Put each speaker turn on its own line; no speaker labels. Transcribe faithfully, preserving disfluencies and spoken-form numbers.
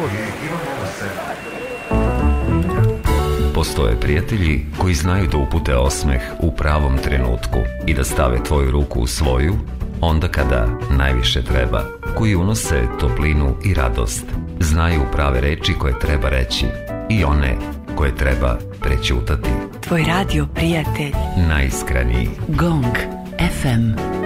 Postoje prijatelji koji znaju da upute osmeh u pravom trenutku i da stave tvoju ruku u svoju onda kada najviše treba, koji unose toplinu i radost. Znaju prave reči koje treba reći i one koje treba prećutati.
Tvoj radio prijatelj.
Najiskreniji.
Gong ef em.